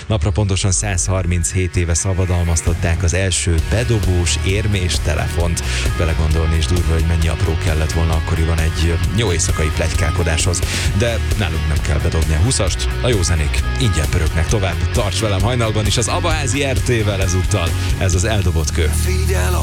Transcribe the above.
Napra pontosan 137 éve szabadalmaztatták az első bedobós, érmés telefont. Belegondolni is durva, hogy mennyi apró kellett volna akkoriban egy jó éjszakai pletykálkodáshoz. De nálunk nem kell bedobni a 20-ast, a jó zenék ingyen pörögnek tovább. Tarts velem hajnalban is az Abaházi RT-vel ezúttal. Ez az Eldobott kő.